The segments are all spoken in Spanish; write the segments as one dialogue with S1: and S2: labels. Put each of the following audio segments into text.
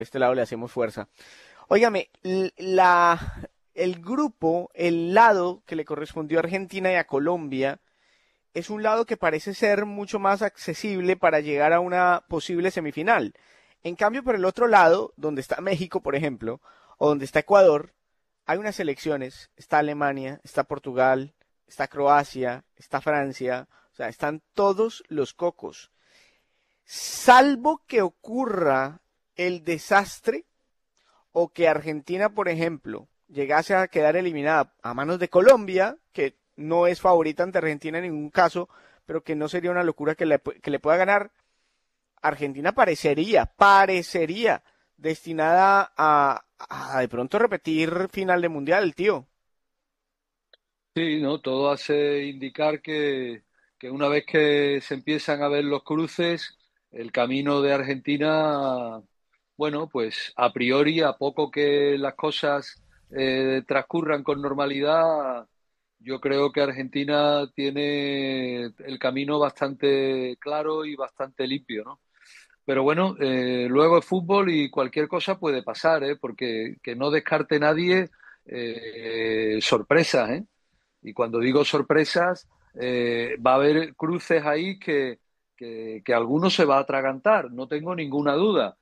S1: este lado le hacemos fuerza. Óigame, el grupo, el lado que le correspondió a Argentina y a Colombia, es un lado que parece ser mucho más accesible para llegar a una posible semifinal. En cambio, por el otro lado, donde está México, por ejemplo, o donde está Ecuador, hay unas selecciones, está Alemania, está Portugal, está Croacia, está Francia, o sea, están todos los cocos. Salvo que ocurra el desastre o que Argentina, por ejemplo, llegase a quedar eliminada a manos de Colombia, que no es favorita ante Argentina en ningún caso, pero que no sería una locura que le pueda ganar, Argentina parecería destinada a de pronto repetir final de mundial, tío.
S2: Sí, ¿no? Todo hace indicar que una vez que se empiezan a ver los cruces, el camino de Argentina, bueno, pues a priori, a poco que las cosas transcurran con normalidad, yo creo que Argentina tiene el camino bastante claro y bastante limpio, ¿no? Pero bueno, luego es fútbol y cualquier cosa puede pasar, ¿eh? Porque que no descarte nadie sorpresas, ¿eh? Y cuando digo sorpresas, va a haber cruces ahí que alguno se va a atragantar, no tengo ninguna duda.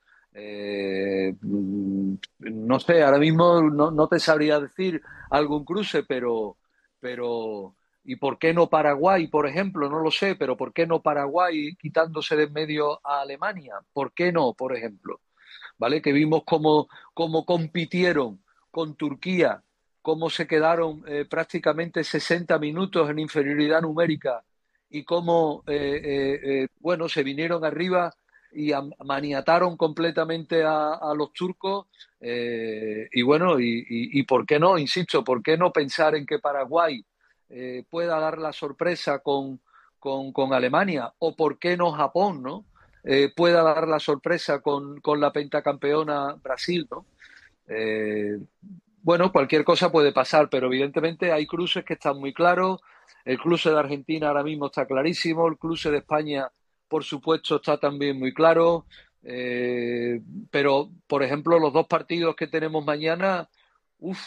S2: No sé, ahora mismo no te sabría decir algún cruce, pero ¿y por qué no Paraguay, por ejemplo? No lo sé, pero ¿por qué no Paraguay quitándose de en medio a Alemania? ¿Por qué no, por ejemplo? ¿Vale? Que vimos cómo compitieron con Turquía, cómo se quedaron prácticamente 60 minutos en inferioridad numérica y cómo, bueno, se vinieron arriba y maniataron completamente a los turcos. Y bueno, y ¿por qué no? Insisto, ¿por qué no pensar en que Paraguay pueda dar la sorpresa con Alemania? ¿O por qué no Japón, ¿no? Pueda dar la sorpresa con la pentacampeona Brasil, ¿no? Eh, bueno, cualquier cosa puede pasar, pero evidentemente hay cruces que están muy claros. El cruce de Argentina ahora mismo está clarísimo, el cruce de España, por supuesto, está también muy claro. Eh, pero, por ejemplo, los dos partidos que tenemos mañana, uff,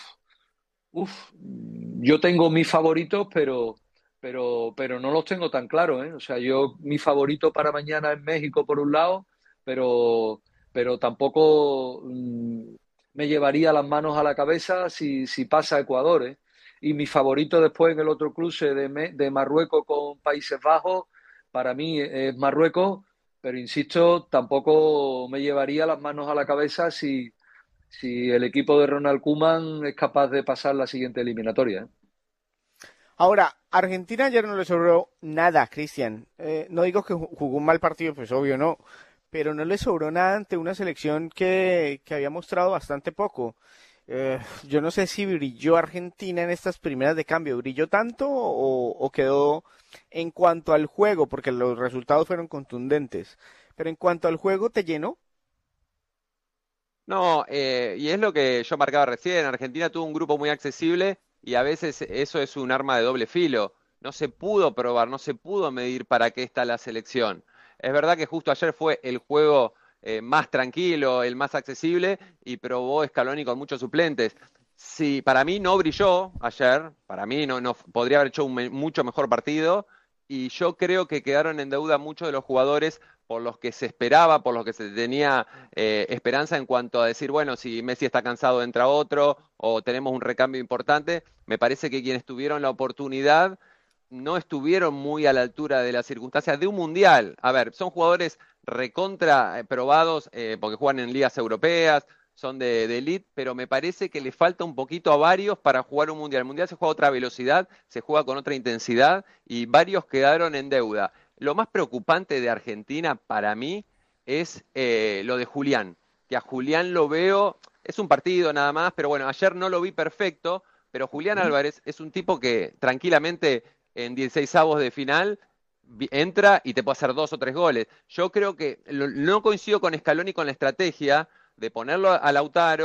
S2: yo tengo mis favoritos, pero no los tengo tan claros, ¿eh? O sea, yo mi favorito para mañana es México por un lado, pero, pero tampoco me llevaría las manos a la cabeza si pasa Ecuador, ¿eh? Y mi favorito después en el otro cruce de Marruecos con Países Bajos, para mí es Marruecos, pero insisto, tampoco me llevaría las manos a la cabeza si el equipo de Ronald Koeman es capaz de pasar la siguiente eliminatoria, ¿eh?
S1: Ahora, Argentina ayer no le sobró nada, Cristian. No digo que jugó un mal partido, pues obvio no, pero no le sobró nada ante una selección que había mostrado bastante poco. Yo no sé si brilló Argentina en estas primeras de cambio, ¿brilló tanto o quedó en cuanto al juego? Porque los resultados fueron contundentes. Pero en cuanto al juego, ¿te llenó?
S3: No, y es lo que yo marcaba recién. Argentina tuvo un grupo muy accesible y a veces eso es un arma de doble filo. No se pudo probar, no se pudo medir para qué está la selección. Es verdad que justo ayer fue el juego más tranquilo, el más accesible y probó Scaloni con muchos suplentes. Sí, para mí no brilló ayer, para mí no podría haber hecho un mucho mejor partido y yo creo que quedaron en deuda muchos de los jugadores por los que se esperaba, por los que se tenía esperanza en cuanto a decir, bueno, si Messi está cansado entra otro o tenemos un recambio importante. Me parece que quienes tuvieron la oportunidad no estuvieron muy a la altura de las circunstancias de un mundial. A ver, son jugadores recontra probados porque juegan en ligas europeas, son de elite, pero me parece que le falta un poquito a varios para jugar un mundial. El mundial se juega a otra velocidad, se juega con otra intensidad y varios quedaron en deuda. Lo más preocupante de Argentina para mí es lo de Julián, que a Julián lo veo, es un partido nada más, pero bueno, ayer no lo vi perfecto, pero Julián Álvarez es un tipo que tranquilamente en 16avos de final entra y te puede hacer dos o tres goles. Yo creo que no coincido con Scaloni con la estrategia de ponerlo a Lautaro,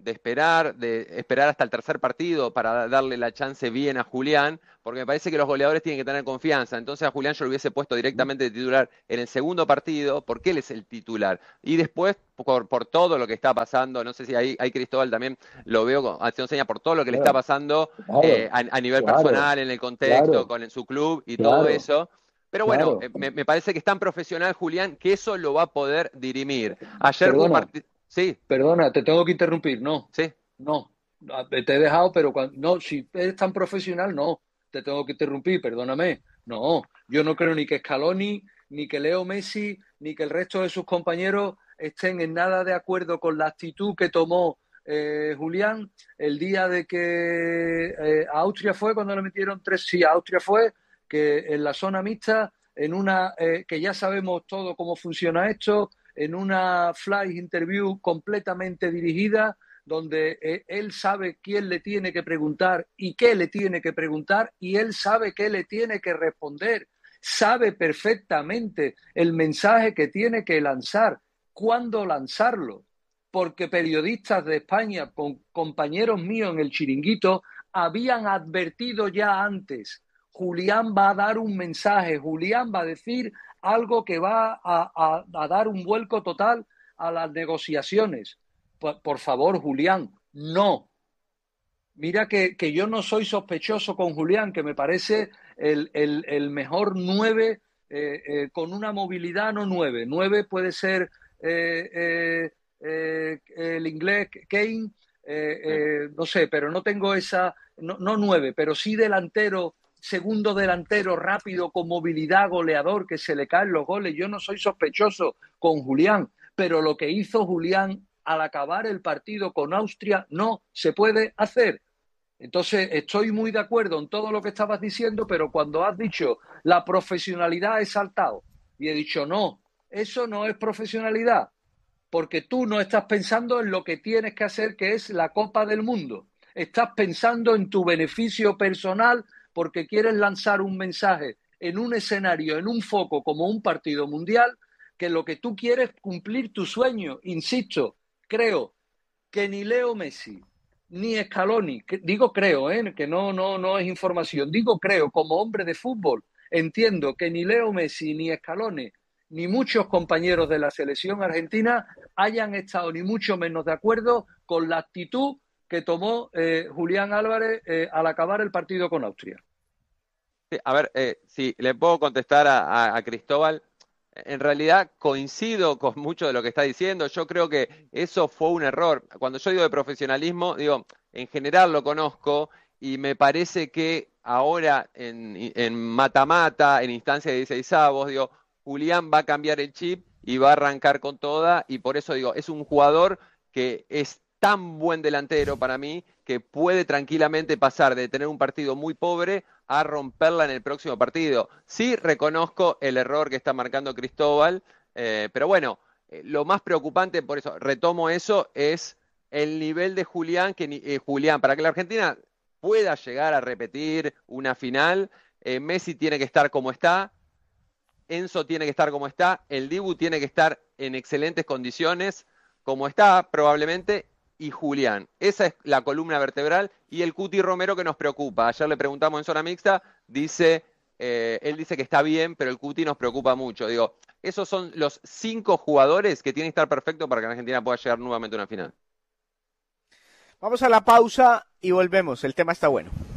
S3: de esperar hasta el tercer partido para darle la chance bien a Julián, porque me parece que los goleadores tienen que tener confianza. Entonces a Julián yo lo hubiese puesto directamente de titular en el segundo partido, porque él es el titular. Y después, por todo lo que está pasando, no sé si ahí Cristóbal también lo veo haciendo señas por todo lo que le está pasando a nivel personal, en el contexto, con su club y todo eso. Pero bueno, me parece que es tan profesional Julián que eso lo va a poder dirimir. Ayer hubo un partido... Sí.
S2: Perdona, te tengo que interrumpir. No,
S3: sí.
S2: No, te he dejado, pero no, si eres tan profesional, no, te tengo que interrumpir, perdóname. No, yo no creo ni que Scaloni, ni que Leo Messi, ni que el resto de sus compañeros estén en nada de acuerdo con la actitud que tomó Julián el día de que a Austria fue cuando le metieron 3, sí, a Austria fue, que en la zona mixta, en una que ya sabemos todo cómo funciona esto, en una flash interview completamente dirigida, donde él sabe quién le tiene que preguntar y qué le tiene que preguntar, y él sabe qué le tiene que responder, sabe perfectamente el mensaje que tiene que lanzar, cuándo lanzarlo, porque periodistas de España, con compañeros míos en el Chiringuito, habían advertido ya antes: Julián va a dar un mensaje, Julián va a decir algo que va a dar un vuelco total a las negociaciones. Por favor, Julián, no. Mira que yo no soy sospechoso con Julián, que me parece el mejor 9 con una movilidad no 9. 9 puede ser el inglés Kane, no sé, pero no tengo esa, no 9, pero sí delantero, segundo delantero rápido, con movilidad, goleador, que se le caen los goles. Yo no soy sospechoso con Julián, pero lo que hizo Julián al acabar el partido con Austria no se puede hacer. Entonces, estoy muy de acuerdo en todo lo que estabas diciendo, pero cuando has dicho la profesionalidad, he saltado y he dicho no, eso no es profesionalidad, porque tú no estás pensando en lo que tienes que hacer, que es la Copa del Mundo. Estás pensando en tu beneficio personal porque quieres lanzar un mensaje en un escenario, en un foco como un partido mundial, que lo que tú quieres es cumplir tu sueño. Insisto, creo que ni Leo Messi ni Scaloni, digo creo, que no es información, digo creo, como hombre de fútbol, entiendo que ni Leo Messi ni Scaloni ni muchos compañeros de la selección argentina hayan estado ni mucho menos de acuerdo con la actitud que tomó Julián Álvarez al acabar el partido con Austria.
S3: Sí, a ver, si le puedo contestar a Cristóbal. En realidad coincido con mucho de lo que está diciendo. Yo creo que eso fue un error. Cuando yo digo de profesionalismo, digo, en general lo conozco y me parece que ahora en mata-mata, en instancia de 16avos, digo, Julián va a cambiar el chip y va a arrancar con toda, y por eso digo, es un jugador que es tan buen delantero para mí que puede tranquilamente pasar de tener un partido muy pobre a romperla en el próximo partido. Sí reconozco el error que está marcando Cristóbal, pero bueno, lo más preocupante, por eso retomo eso, es el nivel de Julián, Julián, para que la Argentina pueda llegar a repetir una final, Messi tiene que estar como está, Enzo tiene que estar como está, el Dibu tiene que estar en excelentes condiciones, como está probablemente, y Julián. Esa es la columna vertebral, y el Cuti Romero que nos preocupa. Ayer le preguntamos en zona mixta, él dice que está bien, pero el Cuti nos preocupa mucho. Digo, esos son los 5 jugadores que tienen que estar perfectos para que la Argentina pueda llegar nuevamente a una final.
S1: Vamos a la pausa y volvemos. El tema está bueno.